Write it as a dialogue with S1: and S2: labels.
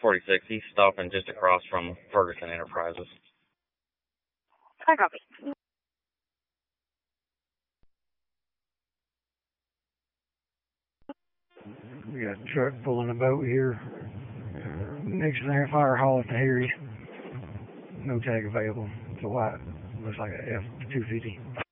S1: 1046. He's stopping just across from Ferguson Enterprises.
S2: I copy.
S3: We got a truck pulling a boat here. Next to their fire hall at the Harry's. No tag available. It's a white. Looks like a F-250.